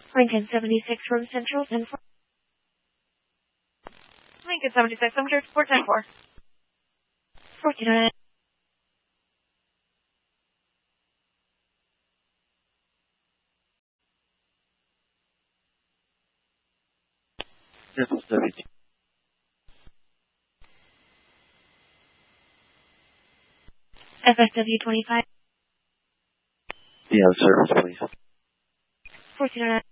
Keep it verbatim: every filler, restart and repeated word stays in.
Lincoln seventy-six from Central ten four. Lincoln seventy-six, I'm here to four ten four. fourteen oh nine. This is W T. F S W twenty-five. Do you have service, please? fourteen oh nine.